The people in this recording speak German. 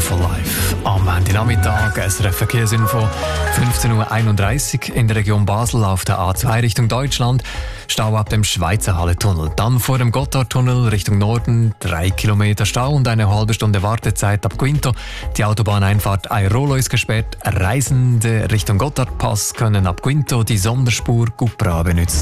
Beautiful Life. Am Montagnachmittag, SRF Verkehrsinfo, 15.31 Uhr in der Region Basel auf der A2 Richtung Deutschland. Stau ab dem Schweizer Halle-Tunnel. Dann vor dem Gotthardtunnel Richtung Norden 3 Kilometer Stau und eine halbe Stunde Wartezeit ab Quinto. Die Autobahneinfahrt Airolo ist gesperrt. Reisende Richtung Gotthardpass können ab Quinto die Sonderspur Cupra benutzen.